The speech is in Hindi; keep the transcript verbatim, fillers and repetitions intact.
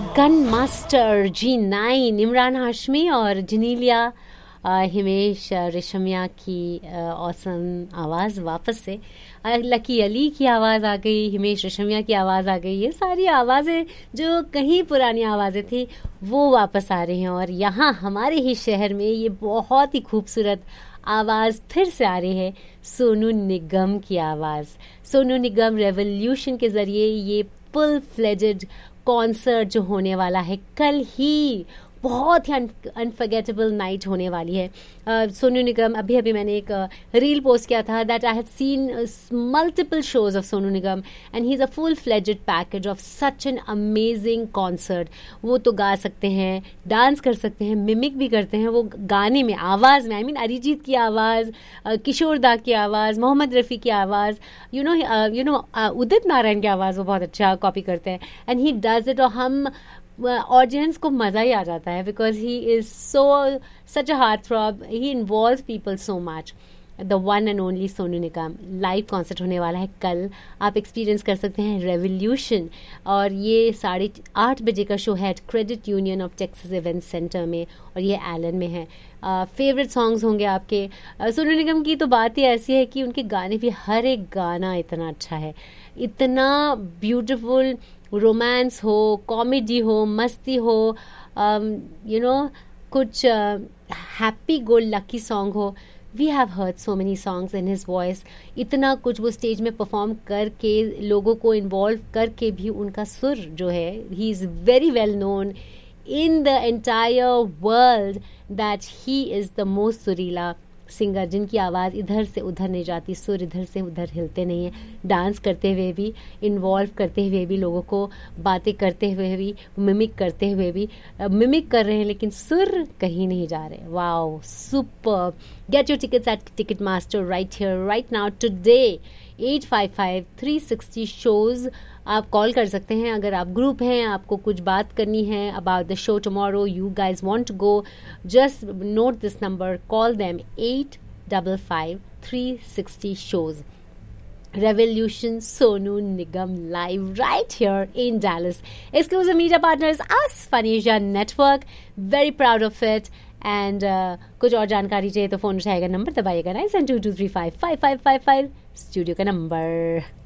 गन मास्टर जी नाइन, इमरान हाशमी और जनीलिया हिमेश रेशमिया की औसम आवाज़ वापस से, लकी अली की आवाज़ आ गई, हिमेश रेशमिया की आवाज़ आ गई। ये सारी आवाज़ें जो कहीं पुरानी आवाज़ें थी वो वापस आ रही हैं और यहाँ हमारे ही शहर में ये बहुत ही खूबसूरत आवाज़ फिर से आ रही है, सोनू निगम की आवाज़। सोनू निगम रेवोल्यूशन के ज़रिए ये फुल फ्लेजेड कॉन्सर्ट जो होने वाला है कल ही, बहुत ही अनफॉरगेटेबल नाइट होने वाली है। uh, सोनू निगम, अभी अभी मैंने एक रील uh, पोस्ट किया था that I have seen multiple shows of Sonu Nigam and he is a full fledged package of such an amazing concert. वो तो गा सकते हैं, डांस कर सकते हैं, मिमिक भी करते हैं वो गाने में, आवाज़ में। आई मीन अरिजीत की आवाज़, uh, किशोर दा की आवाज़, मोहम्मद रफ़ी की आवाज़, you know you know Udit Narayan की आवाज़ वो बहुत अच्छा कॉपी करते हैं एंड ही डज इट। और हम ऑडियंस को मज़ा ही आ जाता है because he is so such a heart throb, he involve people so much. The one and only Sonu Nigam live concert होने वाला है कल, आप एक्सपीरियंस कर सकते हैं रेवोल्यूशन। और ये साढ़े आठ बजे का शो है credit union of Texas event centre में और ये एलन में है। फेवरेट uh, सॉन्ग्स होंगे आपके। uh, सोनू निगम की तो बात ही ऐसी है कि उनके गाने भी, हर एक गाना इतना अच्छा है, इतना ब्यूटिफुल, रोमांस हो, कॉमेडी हो, मस्ती हो, यू नो कुछ हैप्पी गो लकी सॉन्ग हो। We have heard so many songs in his voice. इतना कुछ वो स्टेज में परफॉर्म करके, लोगों को इन्वॉल्व करके भी उनका सुर जो है, he is very well known in the entire world that he is the most सुरीला सिंगर, जिनकी आवाज़ इधर से उधर नहीं जाती, सुर इधर से उधर हिलते नहीं हैं, डांस करते हुए भी, इन्वॉल्व करते हुए भी, लोगों को बातें करते हुए भी, मिमिक करते हुए भी, मिमिक कर रहे हैं लेकिन सुर कहीं नहीं जा रहे। Wow, super. Get your tickets eight ticket master right here right now today. Eight five five three sixty shows आप कॉल कर सकते हैं अगर आप ग्रुप हैं, आपको कुछ बात करनी है about the show tomorrow, you guys want to go, just note this number, call them at five five three sixty shows. Revolution, Sonu Nigam live right here in Dallas. Exclusive media partners us, Phanesia Network. Very proud of it. And uh, कुछ और जानकारी चाहिए तो फोन उठाएगा, number दबाइएगा nine seven to to three five five five five five, studio का नंबर।